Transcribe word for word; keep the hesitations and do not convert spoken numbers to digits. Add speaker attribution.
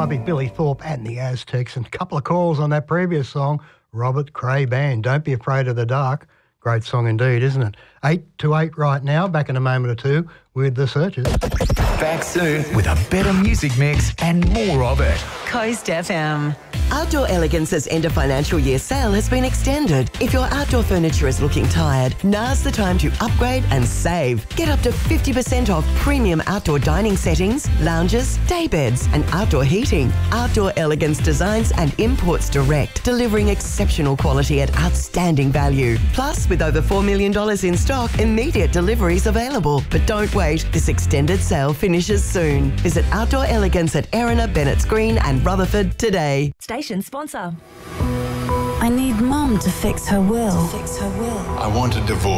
Speaker 1: might be Billy Thorpe and the Aztecs, and a couple of calls on that previous song, Robert Cray Band, Don't Be Afraid of the Dark. Great song indeed, isn't it? Eight to eight right now, back in a moment or two with The Searchers.
Speaker 2: Back soon with a better music mix and more of it.
Speaker 3: Coast F M.
Speaker 4: Outdoor Elegance's end of financial year sale has been extended. If your outdoor furniture is looking tired, now's the time to upgrade and save. Get up to fifty percent off premium outdoor dining settings, lounges, day beds and outdoor heating. Outdoor Elegance designs and imports direct, delivering exceptional quality at outstanding value. Plus, with over four million dollars in stock, immediate deliveries available. But don't wait, this extended sale finishes soon. Visit Outdoor Elegance at Erina, Bennett's Green and Rutherford today.
Speaker 3: Station sponsor.
Speaker 5: I need Mum to fix her will. To fix her will.
Speaker 6: I want a divorce.